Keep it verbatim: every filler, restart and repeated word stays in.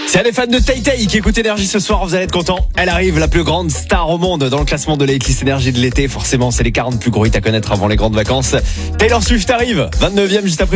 C'est les fans de Tay Tay qui écoutent Énergie ce soir, vous allez être contents. Elle arrive, la plus grande star au monde dans le classement de la hitlist Énergie de l'été. Forcément, c'est les quarante plus gros hits à connaître avant les grandes vacances. Taylor Swift arrive, vingt-neuvième juste après.